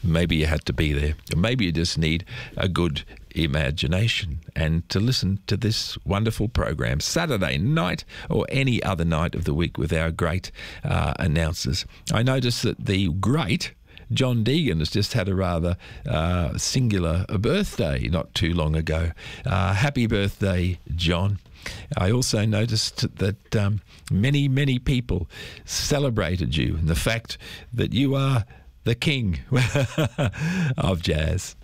maybe you had to be there. Or maybe you just need a good imagination and to listen to this wonderful program Saturday night or any other night of the week with our great announcers. I noticed that the great John Deegan has just had a rather singular birthday not too long ago. Happy birthday, John. I also noticed that many, many people celebrated you and the fact that you are the king of jazz.